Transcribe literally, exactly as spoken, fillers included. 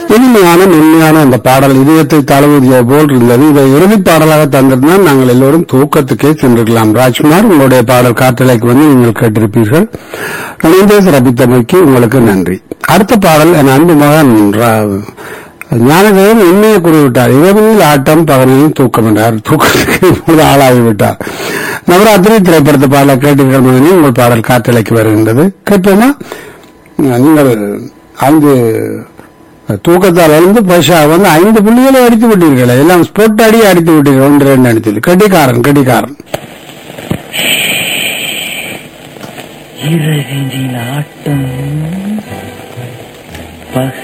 இனிமையான மென்மையான அந்த பாடல் இதயத்தை தழுவிய போல் இருந்தது. இதை இறுதி பாடலாக தந்திருந்தால் நாங்கள் எல்லோரும் தூக்கத்துக்கே சென்றிருக்கலாம். ராஜ்குமார், உங்களுடைய பாடல் காற்றலைக்கு வந்து நீங்கள் கேட்டிருப்பீர்கள். இணைந்தே சிறப்பித்தமைக்கு உங்களுக்கு நன்றி. அடுத்த பாடல் என் அன்பு மகன் ஞானதேவன் உண்மையை கூறிவிட்டார். இரவில் ஆட்டம் பகலில் தூக்கம் என்றார். தூக்கத்துக்கு இப்போது ஆளாகிவிட்டார். நவராத்திரி திரைப்படத்தை பாடலை கேட்டீர்கள் மகனே, உங்கள் பாடல் காற்றலைக்கு வருகின்றது. கேட்போமா? நீங்கள் ஐந்து தூக்கத்தால் வந்து பைசா வந்து ஐந்து புள்ளிகளை அடித்து விட்டீர்கள். எல்லாம் ஸ்போர்ட் அடி அடித்து விட்டீர்கள். ஒன்று ரெண்டு அடித்து கட்டிக்காரன் கட்டிக்காரன் இரவினில் ஆட்டம்